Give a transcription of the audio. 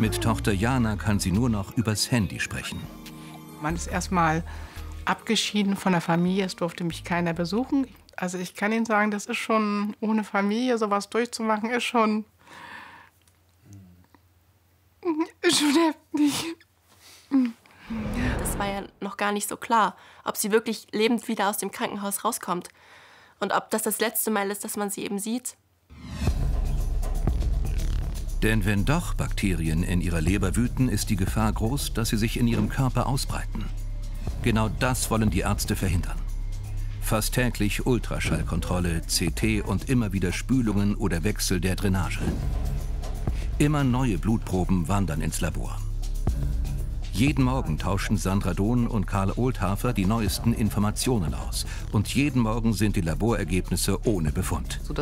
Mit Tochter Jana kann sie nur noch übers Handy sprechen. Man ist erstmal abgeschieden von der Familie, es durfte mich keiner besuchen. Also ich kann Ihnen sagen, das ist schon, ohne Familie sowas durchzumachen, ist schon heftig. Das war ja noch gar nicht so klar, ob sie wirklich lebend wieder aus dem Krankenhaus rauskommt. Und ob das letzte Mal ist, dass man sie eben sieht. Denn wenn doch Bakterien in ihrer Leber wüten, ist die Gefahr groß, dass sie sich in ihrem Körper ausbreiten. Genau das wollen die Ärzte verhindern. Fast täglich Ultraschallkontrolle, CT und immer wieder Spülungen oder Wechsel der Drainage. Immer neue Blutproben wandern ins Labor. Jeden Morgen tauschen Sandra Dohn und Karl Oldhafer die neuesten Informationen aus. Und jeden Morgen sind die Laborergebnisse ohne Befund.